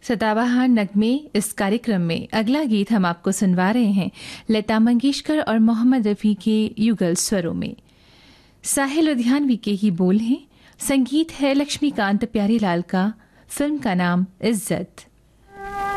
सदाबहार नगमे इस कार्यक्रम में अगला गीत हम आपको सुनवा रहे हैं लता मंगेशकर और मोहम्मद रफ़ी के युगल स्वरों में। साहिल लुधियानवी के ही बोल हैं, संगीत है लक्ष्मीकांत प्यारीलाल का, फिल्म का नाम इज्जत।